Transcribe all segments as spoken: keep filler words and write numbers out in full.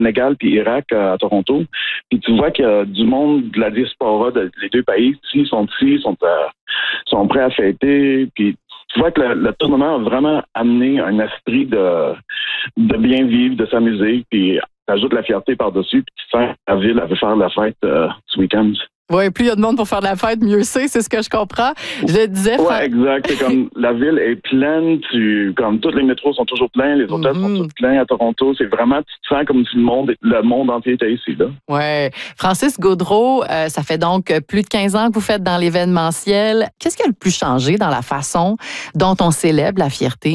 Sénégal puis Irak euh, à Toronto. Puis tu vois qu'il y a du monde de la diaspora de, des deux pays. Ils sont ici, sont, euh, sont prêts à fêter. Puis tu vois que le, le tournament a vraiment amené un esprit de, de bien vivre, de s'amuser. Puis t'ajoutes la fierté par-dessus. Puis tu sens que la ville elle veut faire la fête euh, ce week-end. Oui, plus il y a de monde pour faire de la fête, mieux c'est, c'est ce que je comprends. Je disais... Oui, Fran... exact. C'est comme la ville est pleine, tu, comme tous les métros sont toujours pleins, les hôtels mm-hmm. sont tous pleins à Toronto. C'est vraiment, tu te sens comme si le monde, le monde entier était ici, là. Oui. Francis Gaudreault, euh, ça fait donc plus de quinze ans que vous faites dans l'événementiel. Qu'est-ce qui a le plus changé dans la façon dont on célèbre la fierté?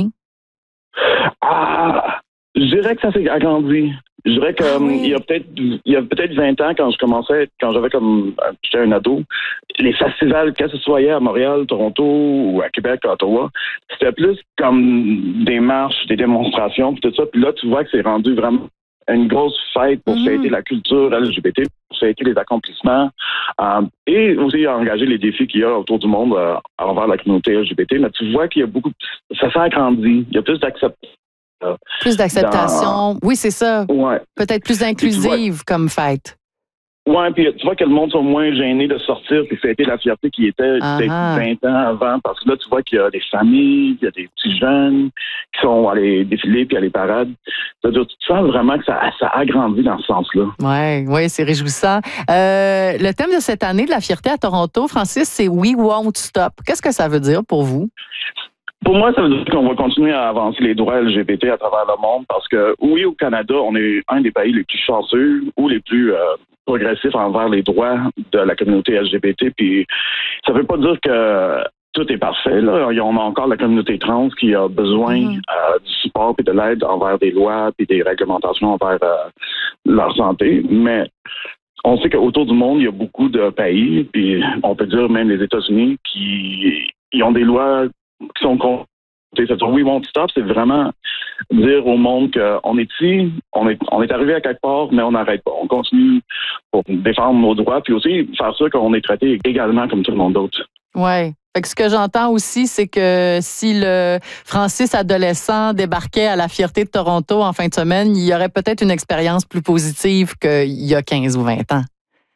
Ah, je dirais que ça s'est agrandi. Je dirais que ah, oui. il y a peut-être il y a peut-être vingt ans quand je commençais quand j'avais comme j'étais un ado, les festivals que ce soit à Montréal, Toronto ou à Québec, à Ottawa, c'était plus comme des marches, des démonstrations puis tout ça. Puis là tu vois que c'est rendu vraiment une grosse fête pour mm-hmm. fêter la culture L G B T, pour fêter les accomplissements euh, et aussi engager les défis qu'il y a autour du monde euh, envers la communauté L G B T. Mais tu vois qu'il y a beaucoup ça s'est agrandi, il y a plus d'acceptation. Plus d'acceptation. Dans... Oui, c'est ça. Ouais. Peut-être plus inclusive vois... comme fête. Oui, puis tu vois que le monde sont moins gênés de sortir et fêter la fierté qui était uh-huh. peut-être vingt ans avant. Parce que là, tu vois qu'il y a des familles, il y a des petits jeunes qui sont à les défilés puis à les parades. C'est-à-dire, tu sens vraiment que ça, ça agrandit dans ce sens-là. Oui, oui, c'est réjouissant. Euh, le thème de cette année de la fierté à Toronto, Francis, c'est « We won't stop ». Qu'est-ce que ça veut dire pour vous? Pour moi, ça veut dire qu'on va continuer à avancer les droits L G B T à travers le monde parce que, oui, au Canada, on est un des pays les plus chanceux ou les plus euh, progressifs envers les droits de la communauté L G B T. Puis, ça veut pas dire que tout est parfait. Là. On a encore la communauté trans qui a besoin mm-hmm. euh, du support et de l'aide envers des lois et des réglementations envers euh, leur santé. Mais on sait qu'autour du monde, il y a beaucoup de pays, puis on peut dire même les États-Unis, qui ils ont des lois qui sont contre. We won't stop, c'est vraiment dire au monde qu'on est ici, on est, on est arrivé à quelque part, mais on n'arrête pas. On continue pour défendre nos droits, puis aussi faire sûr qu'on est traité également comme tout le monde d'autre. Oui. Fait que ce que j'entends aussi, c'est que si le Francis adolescent débarquait à la Fierté de Toronto en fin de semaine, il y aurait peut-être une expérience plus positive qu'il y a quinze ou vingt ans.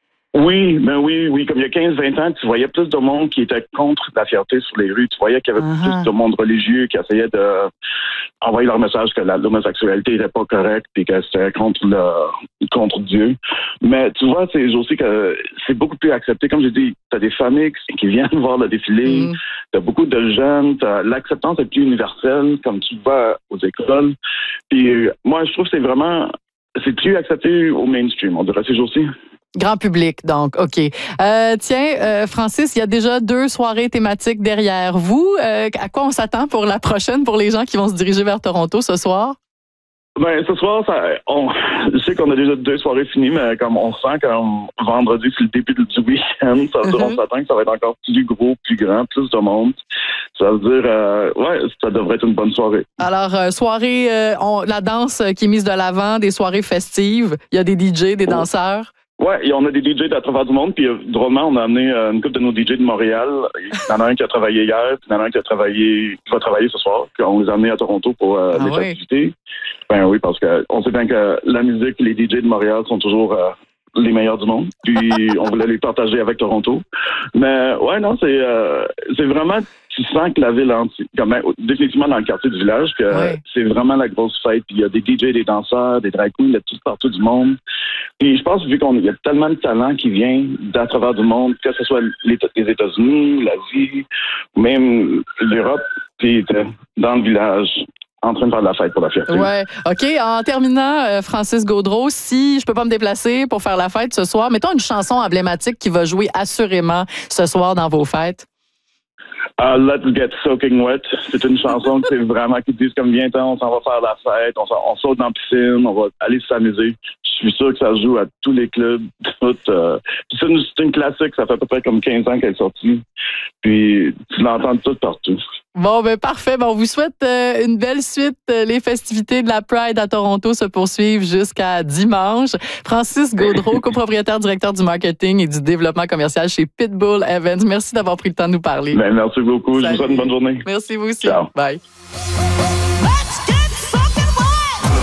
Oui, ben oui, oui. Comme il y a quinze vingt ans, tu voyais plus de monde qui était contre la fierté sur les rues. Tu voyais qu'il y avait uh-huh. plus de monde religieux qui essayait de envoyer leur message que la, l'homosexualité n'était pas correcte et que c'était contre le, contre Dieu. Mais tu vois, c'est aussi que c'est beaucoup plus accepté. Comme j'ai dit, tu as des familles qui viennent voir le défilé. Mm. Tu as beaucoup de jeunes. L'acceptance est plus universelle, comme tu vois aux écoles. Puis moi, je trouve que c'est vraiment... C'est plus accepté au mainstream, on dirait ces jours-ci. Grand public, donc, OK. Euh, tiens, euh, Francis, il y a déjà deux soirées thématiques derrière vous. Euh, à quoi on s'attend pour la prochaine, pour les gens qui vont se diriger vers Toronto ce soir? Ben, ce soir, ça, on, je sais qu'on a déjà deux soirées finies, mais comme on sent que vendredi, c'est le début du week-end, ça veut dire mm-hmm. on s'attend que ça va être encore plus gros, plus grand, plus de monde. Ça veut dire, euh, ouais, ça devrait être une bonne soirée. Alors, euh, soirée, euh, on, la danse qui est mise de l'avant, des soirées festives, il y a des D J, des danseurs. Oui, on a des D J à travers du monde, puis euh, drôlement, on a amené euh, une couple de nos D J de Montréal. Il y en a un qui a travaillé hier, puis il y en a un qui a travaillé, qui va travailler ce soir, puis on les a amenés à Toronto pour euh, ah les oui. festivités. Ben oui, parce que on sait bien que la musique et les D J de Montréal sont toujours euh, les meilleurs du monde, puis on voulait les partager avec Toronto. Mais ouais, non, c'est euh, c'est vraiment, tu sens que la ville entière, comme définitivement dans le quartier du village, que oui. c'est vraiment la grosse fête. Puis il y a des D J, des danseurs, des drag queens de tout partout du monde. Puis je pense, vu qu'il y a tellement de talent qui vient d'à travers du monde, que ce soit les, les États-Unis, l'Asie, même l'Europe, puis dans le village, en train de faire de la fête pour la fierté. Ouais. OK. En terminant, euh, Francis Gaudreault, si je peux pas me déplacer pour faire la fête ce soir, mettons une chanson emblématique qui va jouer assurément ce soir dans vos fêtes. Uh, Let's Get Soaking Wet. C'est une chanson qui, vraiment, qui dit comme viens-t'en, on s'en va faire la fête, on, on saute dans la piscine, on va aller s'amuser. Je suis sûr que ça se joue à tous les clubs. Tout, euh, c'est, une, c'est une classique, ça fait à peu près comme quinze ans qu'elle est sortie. Puis tu l'entends tout partout. Bon, ben parfait. Bon, on vous souhaite euh, une belle suite. Les festivités de la Pride à Toronto se poursuivent jusqu'à dimanche. Francis Gaudreault, copropriétaire, directeur du marketing et du développement commercial chez Pitbull Events. Merci d'avoir pris le temps de nous parler. Ben, merci beaucoup. Salut. Je vous souhaite une bonne journée. Merci vous aussi. Ciao. Bye.